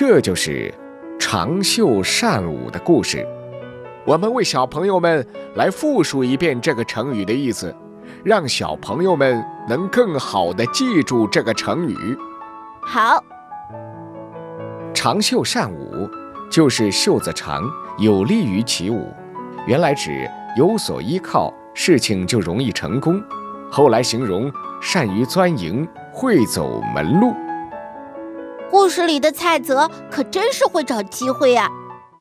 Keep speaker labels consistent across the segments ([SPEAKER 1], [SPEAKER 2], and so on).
[SPEAKER 1] 这就是长袖善舞的故事。我们为小朋友们来复述一遍这个成语的意思，让小朋友们能更好地记住这个成语。
[SPEAKER 2] 好，
[SPEAKER 1] 长袖善舞就是袖子长，有利于起舞，原来指有所依靠，事情就容易成功，后来形容善于钻营，会走门路。
[SPEAKER 2] 故事里的蔡泽可真是会找机会呀。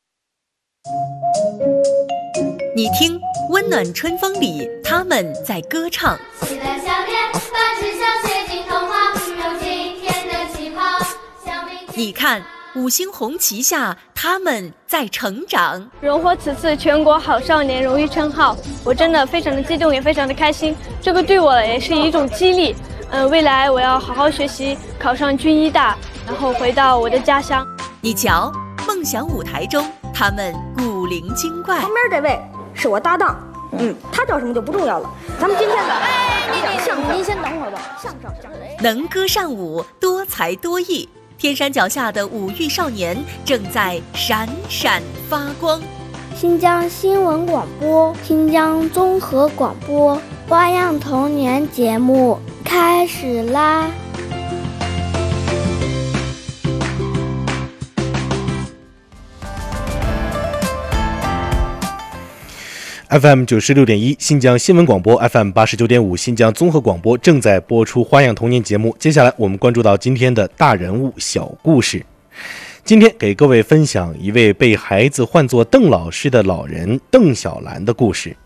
[SPEAKER 3] 你听，温暖春风里，他们在歌唱。
[SPEAKER 4] 期待下面把志向写进童话，有今天的起跑，向明天。
[SPEAKER 3] 你看，五星红旗下，他们在成长。
[SPEAKER 5] 荣获此次全国好少年荣誉称号，我真的非常的激动，也非常的开心。这个对我也是一种激励。未来我要好好学习，考上军医大，然后回到我的家乡。
[SPEAKER 3] 你瞧，梦想舞台中，他们古灵精怪。
[SPEAKER 6] 旁边这位是我搭档，他叫什么就不重要了。咱们今天呢，讲相声。您先等会儿吧。相声。
[SPEAKER 3] 能歌善舞，多才多艺，天山脚下的五育少年正在闪闪发光。
[SPEAKER 7] 新疆新闻广播，新疆综合广播，花样童年节目开始啦
[SPEAKER 8] ！FM 96.1新疆新闻广播 ，FM 89.5新疆综合广播正在播出花样童年节目。接下来我们关注到今天的大人物小故事。今天给各位分享一位被孩子唤作邓老师的老人邓小兰的故事。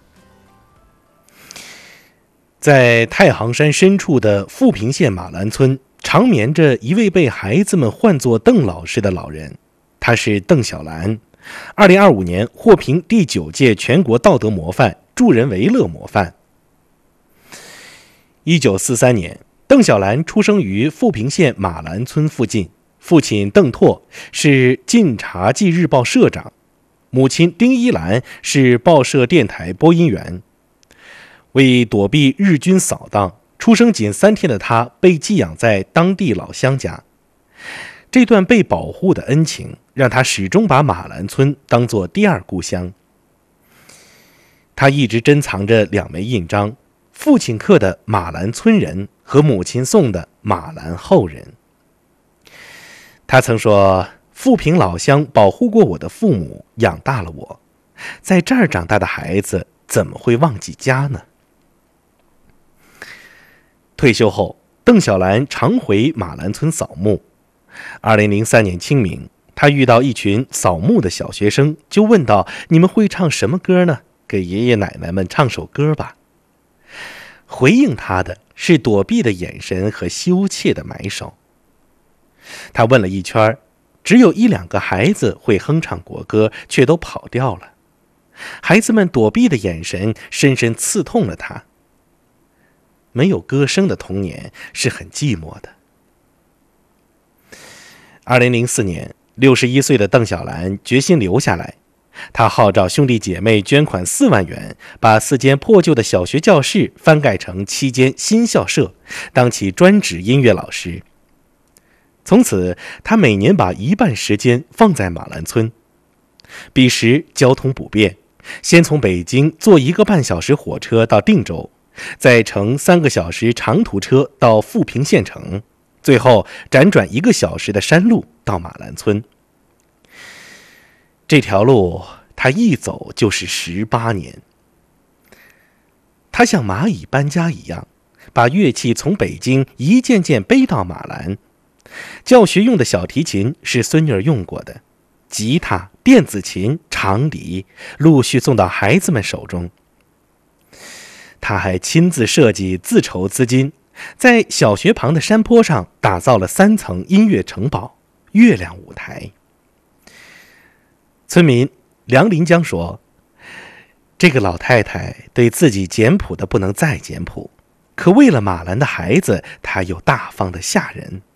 [SPEAKER 8] 在太行山深处的富平县马兰村，长眠着一位被孩子们唤作邓老师的老人，他是邓小兰。2025年获评第9届全国道德模范、助人为乐模范。1943年，邓小兰出生于富平县马兰村附近，父亲邓拓是晋察冀日报社长，母亲丁一兰是报社电台播音员。为躲避日军扫荡，出生仅3天的他被寄养在当地老乡家。这段被保护的恩情让他始终把马兰村当作第二故乡。他一直珍藏着2枚印章，父亲刻的马兰村人和母亲送的马兰后人。他曾说，富平老乡保护过我的父母，养大了我，在这儿长大的孩子怎么会忘记家呢？退休后，邓小兰常回马兰村扫墓。2003年清明，他遇到一群扫墓的小学生，就问道：“你们会唱什么歌呢？给爷爷奶奶们唱首歌吧。”回应他的是躲避的眼神和羞怯的埋首。他问了一圈，只有1-2个孩子会哼唱国歌，却都跑掉了。孩子们躲避的眼神深深刺痛了他。没有歌声的童年是很寂寞的。2004年，61岁的邓小兰决心留下来。他号召兄弟姐妹捐款4万元，把4间破旧的小学教室翻盖成7间新校舍，当起专职音乐老师。从此，他每年把1半时间放在马兰村。彼时交通不便，先从北京坐1个半小时火车到定州，再乘3个小时长途车到富平县城，最后辗转1个小时的山路到马兰村。这条路他一走就是18年。他像蚂蚁搬家一样，把乐器从北京一件件背到马兰。教学用的小提琴是孙女儿用过的，吉他、电子琴、长笛陆续送到孩子们手中。他还亲自设计，自筹资金，在小学旁的山坡上打造了3层音乐城堡、月亮舞台。村民梁林江说，这个老太太对自己简朴的不能再简朴，可为了马兰的孩子，她又大方的吓人。